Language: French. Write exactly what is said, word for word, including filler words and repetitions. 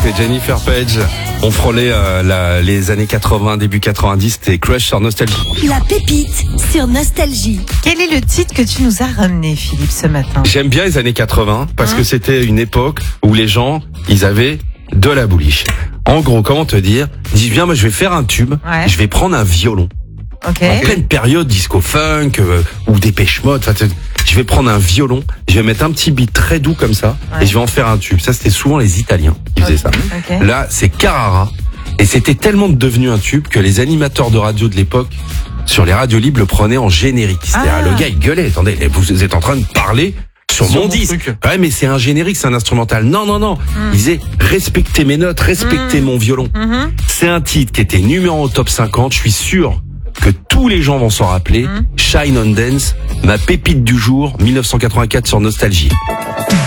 c'était Jennifer Page. On frôlait euh, la, les années quatre-vingts, début quatre-vingt-dix, c'était Crush sur Nostalgie. La pépite sur Nostalgie. Quel est le titre que tu nous as ramené, Philippe, ce matin? J'aime bien les années quatre-vingts parce Hein que c'était une époque où les gens, ils avaient de la bouliche. En gros, comment te dire? Ils disent bien, moi je vais faire un tube, Ouais. je vais prendre un violon. Ok. En pleine période disco funk euh, ou Dépêche Mode, enfin, je vais prendre un violon, je vais mettre un petit beat très doux comme ça Ouais. et je vais en faire un tube. Ça, c'était souvent les Italiens qui faisaient ça. Ok. Là, c'est Carrara et c'était tellement devenu un tube que les animateurs de radio de l'époque sur les radios libres le prenaient en générique. C'est-à-dire, Ah. le gars il gueulait, attendez, vous êtes en train de parler sur, Sur mon mon disque. truc. Ouais, mais c'est un générique, c'est un instrumental. Non, non, non. Il disait respectez mes notes, respectez mon violon. Mhm. C'est un titre qui était numéro un au top cinquante. Je suis sûr que tous les gens vont s'en rappeler. Shine on Dance, ma pépite du jour, mille neuf cent quatre-vingt-quatre sur Nostalgie.